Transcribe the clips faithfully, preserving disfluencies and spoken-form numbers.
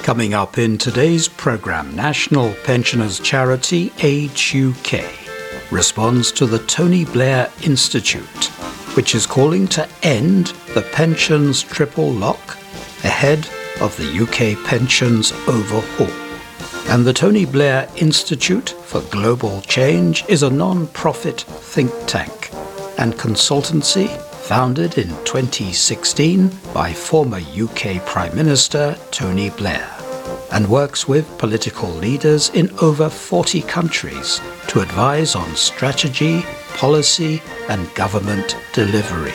Coming up in today's programme, National Pensioners Charity Age U K responds to the Tony Blair Institute, which is calling to end the pensions triple lock ahead of the U K pensions overhaul. And the Tony Blair Institute for Global Change is a non-profit think tank and consultancy founded in twenty sixteen by former U K Prime Minister Tony Blair, and works with political leaders in over forty countries to advise on strategy, policy and government delivery.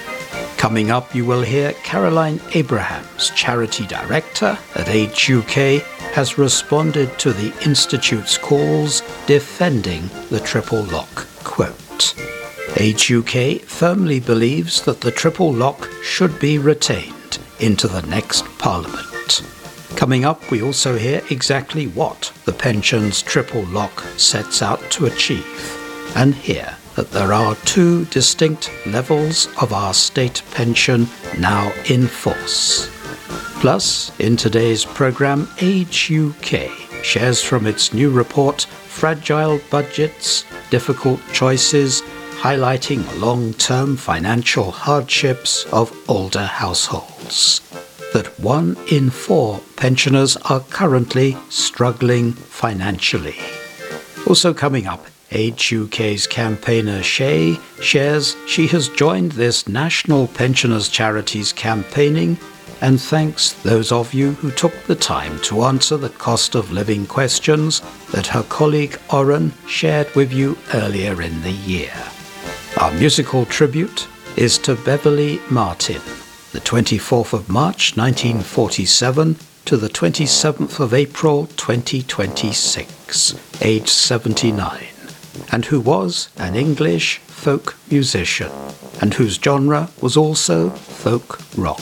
Coming up, you will hear Caroline Abrahams, Charity Director at Age U K, has responded to the Institute's calls defending the triple lock. Quote, Age U K firmly believes that the triple lock should be retained into the next Parliament. Coming up, we also hear exactly what the pensions triple lock sets out to achieve, and hear that there are two distinct levels of our state pension now in force. Plus, in today's programme, Age U K shares from its new report Fragile Budgets, Difficult Choices, highlighting long-term financial hardships of older households. That one in four pensioners are currently struggling financially. Also coming up, Age U K's campaigner Shay shares she has joined this National Pensioners Charity's campaigning and thanks those of you who took the time to answer the cost of living questions that her colleague Oren shared with you earlier in the year. Our musical tribute is to Beverly Martin, the twenty-fourth of March nineteen forty-seven to the twenty-seventh of April twenty twenty-six, aged seventy-nine, and who was an English folk musician, and whose genre was also folk rock.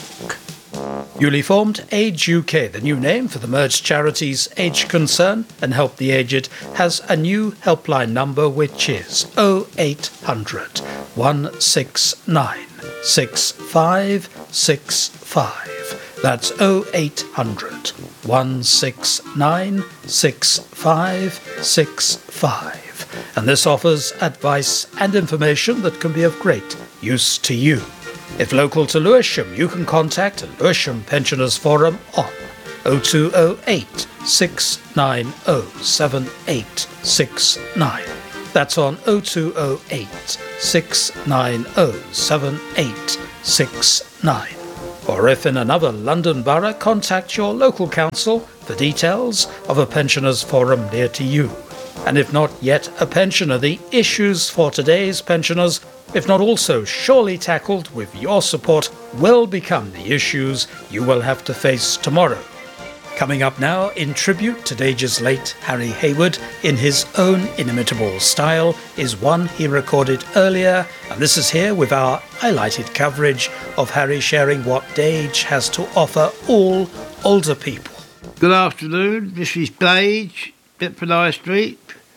Newly formed, Age U K, the new name for the merged charities Age Concern and Help the Aged, has a new helpline number which is oh eight hundred, one six nine, six five six five. That's oh eight hundred, one six nine, six five six five. And this offers advice and information that can be of great use to you. If local to Lewisham, you can contact the Lewisham Pensioners Forum on oh two oh eight, six nine oh, seven eight six nine. That's on oh two oh eight, six nine oh, seven eight six nine. Or if in another London borough, contact your local council for details of a pensioners forum near to you. And if not yet a pensioner, the issues for today's pensioners, if not also surely tackled with your support, will become the issues you will have to face tomorrow. Coming up now, in tribute to Dage's late Harry Hayward, in his own inimitable style, is one he recorded earlier, and this is here with our highlighted coverage of Harry sharing what Dage has to offer all older people. Good afternoon, this is Dage, Deptford High Street,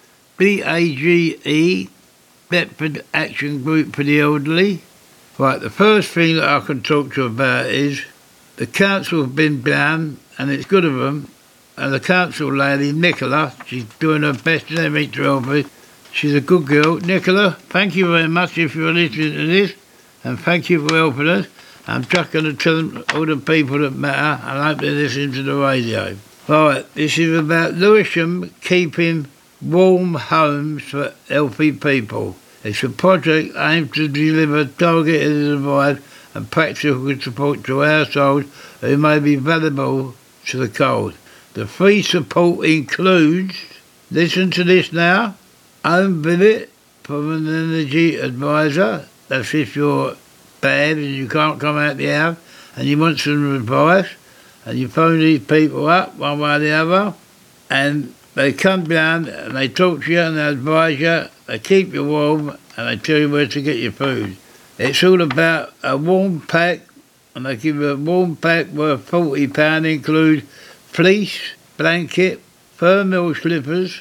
B A G E, Deptford Action Group for the Elderly. Right, the first thing that I can talk to you about is the council have been down, and it's good of them, and the council lady, Nicola, she's doing her best in everything to help me. She's a good girl. Nicola, thank you very much if you're listening to this, and thank you for helping us. I'm just going to tell them, all the people that matter, and I hope they listen to the radio. Right, this is about Lewisham keeping warm homes for healthy people. It's a project aimed to deliver targeted advice and practical support to households who may be vulnerable to the cold. The free support includes, listen to this now, home visit from an energy advisor. That's if you're bad and you can't come out the house and you want some advice, and you phone these people up one way or the other, and they come down and they talk to you and they advise you, they keep you warm and they tell you where to get your food. It's all about a warm pack, and they give you a warm pack worth forty pounds, include fleece, blanket, thermal slippers,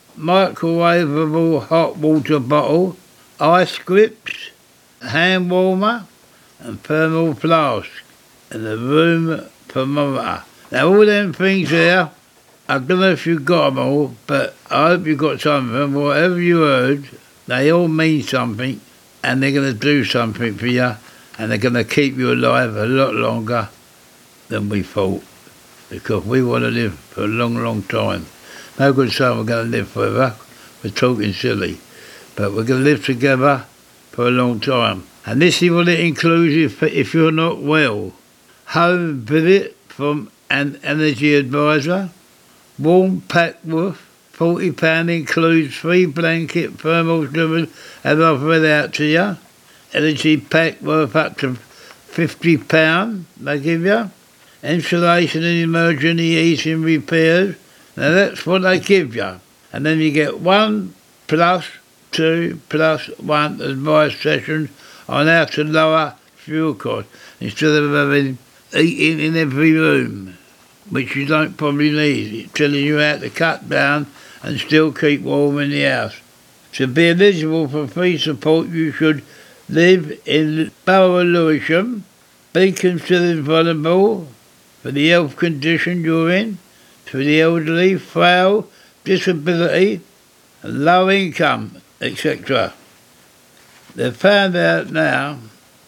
microwavable hot water bottle, ice grips, hand warmer and thermal flask, and a room thermometer. Now, all them things there, I don't know if you got them all, but I hope you got some of them. Whatever you heard, they all mean something, and they're going to do something for you, and they're going to keep you alive a lot longer than we thought, because we want to live for a long, long time. No good saying we're going to live forever. We're talking silly. But we're going to live together for a long time. And this is what it includes if, if you're not well. Home visit from an energy advisor. Warm pack worth forty pounds, includes three blanket thermals delivered as I've read out to you. Energy pack worth up to fifty pounds they give you. Insulation and emergency heating repairs. Now that's what they give you. And then you get one plus two plus one advice sessions on how to lower fuel costs instead of having heating in every room, which you don't probably need. It's telling you how to cut down and still keep warm in the house. To be eligible for free support, you should live in Borough of Lewisham, be considered vulnerable for the health condition you're in, for the elderly, frail, disability, and low income, et cetera. They've found out now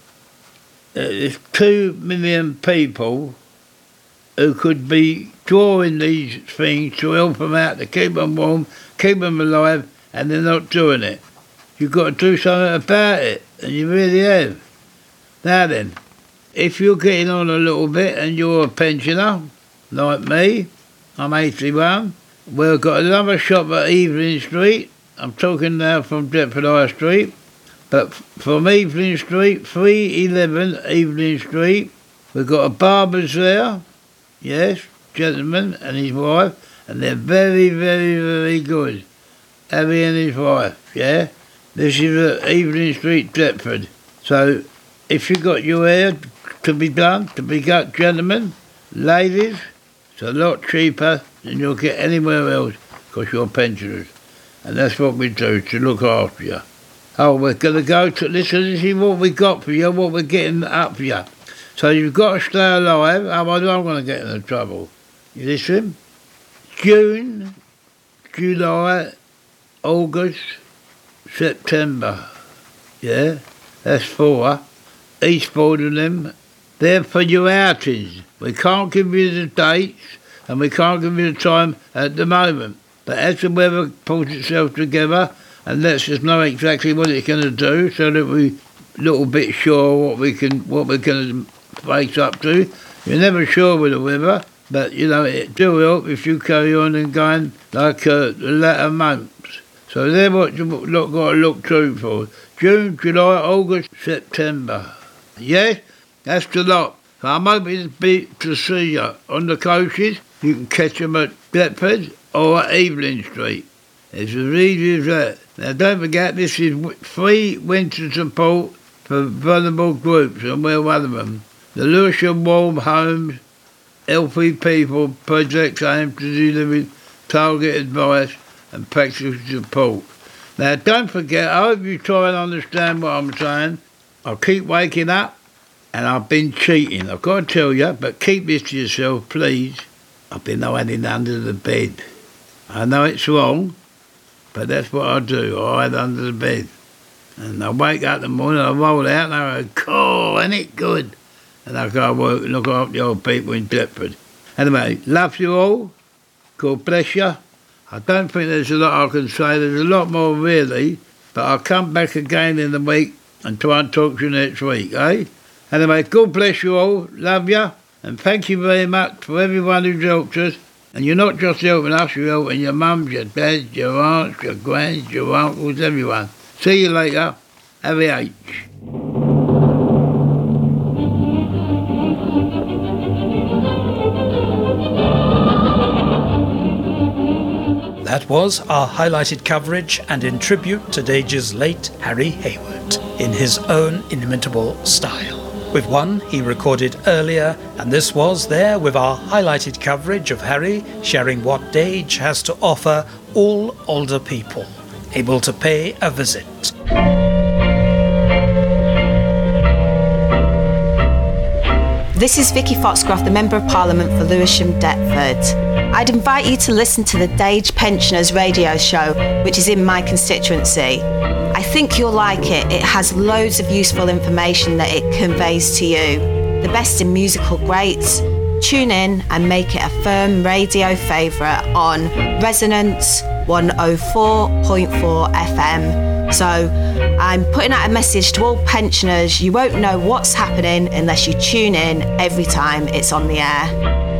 that there's two million people who could be drawing these things to help them out, to keep them warm, keep them alive, and they're not doing it. You've got to do something about it, and you really have. Now then, if you're getting on a little bit and you're a pensioner, like me, I'm eighty-one, we've got another shop at Evelyn Street. I'm talking now from Deptford High Street. But from Evelyn Street, three eleven Evelyn Street, we've got a barber's there, yes, gentleman and his wife, and they're very, very, very good. Harry and his wife, yeah? This is at Evelyn Street, Deptford. So if you've got your hair to be done, to be cut, gentlemen, ladies, it's a lot cheaper than you'll get anywhere else because you're pensioners. And that's what we do, to look after you. Oh, we're going to go to, listen, this is what we got for you, what we're getting up for you. So you've got to stay alive, otherwise I'm going to get into trouble. You listen? June, July, August, September. Yeah, that's four. Each four of them. They're for your outings. We can't give you the dates and we can't give you the time at the moment. But as the weather pulls itself together and lets us know exactly what it's going to do, so that we're a little bit sure what we can, what we're going to face up to. You're never sure with the weather, but you know it do help if you carry on and going like uh, the latter months. So they're what you've got to look through for. June, July, August, September. Yes, that's the lot. So I'm hoping to, be, to see you on the coaches. You can catch them at Deptford or at Evelyn Street. It's as easy as that. Now don't forget, this is free winter support for vulnerable groups, and we're one of them. The Lewisham Warm Homes Healthy People projects aim to deliver target advice and practical support. Now don't forget, I hope you try and understand what I'm saying. I keep waking up and I've been cheating. I've got to tell you, but keep this to yourself, please. I've been hiding under the bed. I know it's wrong, but that's what I do. I hide under the bed. And I wake up in the morning, I roll out and I go, cool, ain't it good? And I go work and look after the old people in Deptford. Anyway, love you all. God bless you. I don't think there's a lot I can say. There's a lot more really, but I'll come back again in the week and try and talk to you next week, eh? Anyway, God bless you all. Love you. And thank you very much for everyone who's helped us. And you're not just helping us, you're helping your mums, your dads, your aunts, your grands, your uncles, everyone. See you later. Harry H. That was our highlighted coverage, and in tribute to Dage's late Harry Hayward, in his own inimitable style. With one he recorded earlier, and this was there with our highlighted coverage of Harry sharing what Dage has to offer all older people able to pay a visit. This is Vicky Foxcroft, the Member of Parliament for Lewisham Deptford. I'd invite you to listen to the Dage Pensioners radio show, which is in my constituency. I think you'll like it. It has loads of useful information that it conveys to you. The best in musical greats. Tune in and make it a firm radio favourite on Resonance one oh four point four F M. So I'm putting out a message to all pensioners. You won't know what's happening unless you tune in every time it's on the air.